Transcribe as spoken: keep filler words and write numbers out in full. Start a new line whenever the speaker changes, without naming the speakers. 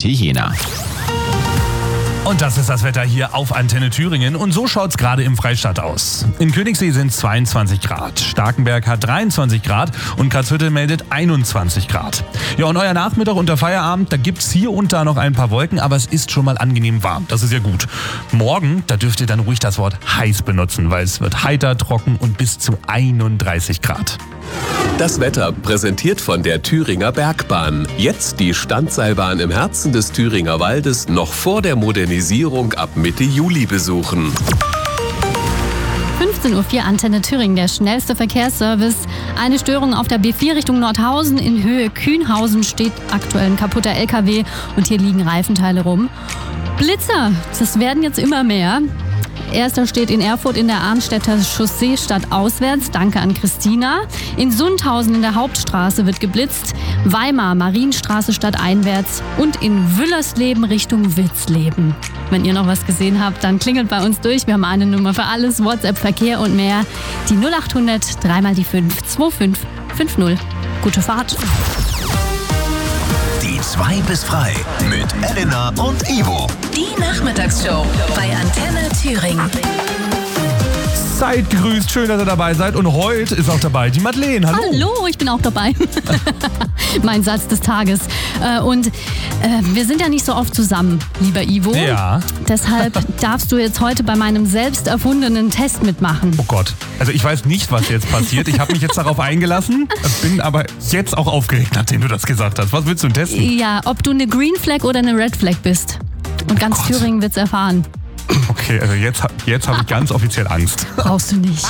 Jena.
Und das ist das Wetter hier auf Antenne Thüringen. Und so schaut's gerade im Freistaat aus. In Königssee sind es zweiundzwanzig Grad, Starkenberg hat dreiundzwanzig Grad und Karlshütte meldet einundzwanzig Grad. Ja, und euer Nachmittag und der Feierabend, da gibt's hier und da noch ein paar Wolken, aber es ist schon mal angenehm warm. Das ist ja gut. Morgen, da dürft ihr dann ruhig das Wort heiß benutzen, weil es wird heiter, trocken und bis zu einunddreißig Grad.
Das Wetter präsentiert von der Thüringer Bergbahn. Jetzt die Standseilbahn im Herzen des Thüringer Waldes noch vor der Modernisierung ab Mitte Juli besuchen.
fünfzehn Uhr vier Antenne Thüringen, der schnellste Verkehrsservice. Eine Störung auf der B vier Richtung Nordhausen in Höhe Kühnhausen, steht aktuell ein kaputter L K W und hier liegen Reifenteile rum. Blitzer, das werden jetzt immer mehr. Erster steht in Erfurt in der Arnstädter Chaussee stadtauswärts. Danke an Christina. In Sundhausen in der Hauptstraße wird geblitzt. Weimar, Marienstraße stadteinwärts. Und in Wüllersleben Richtung Witzleben. Wenn ihr noch was gesehen habt, dann klingelt bei uns durch. Wir haben eine Nummer für alles, WhatsApp, Verkehr und mehr. Die null acht hundert drei mal die fünf zwei fünf fünf null. Gute Fahrt.
Die zwei bis frei mit Elena und Ivo.
Die Nachmittagsshow bei Antenne Thüringen.
Seid gegrüßt, schön, dass ihr dabei seid. Und heute ist auch dabei die Madeleine. Hallo.
Hallo, ich bin auch dabei. Mein Satz des Tages. Und äh, wir sind ja nicht so oft zusammen, lieber Ivo.
Ja.
Deshalb darfst du jetzt heute bei meinem selbst erfundenen Test mitmachen.
Oh Gott. Also ich weiß nicht, was jetzt passiert. Ich habe mich jetzt darauf eingelassen, bin aber jetzt auch aufgeregt, nachdem du das gesagt hast. Was willst du denn testen?
Ja, ob du eine Green Flag oder eine Red Flag bist. Und ganz
Gott.
Thüringen wird's erfahren.
Okay, also jetzt, jetzt habe ich ganz offiziell Angst.
Brauchst du nicht.